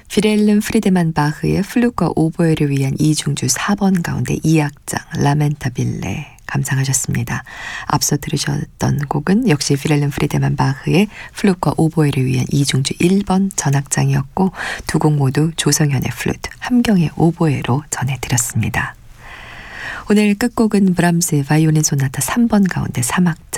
비렐름 프리데만 바흐의 플룻과 오보에를 위한 이중주 4번 가운데 2악장 라멘타빌레 감상하셨습니다. 앞서 들으셨던 곡은 역시 비렐름 프리데만 바흐의 플룻과 오보에를 위한 이중주 1번 전악장이었고 두 곡 모두 조성현의 플룻, 함경의 오보에로 전해드렸습니다. 오늘 끝곡은 브람스의 바이올린 소나타 3번 가운데 3악장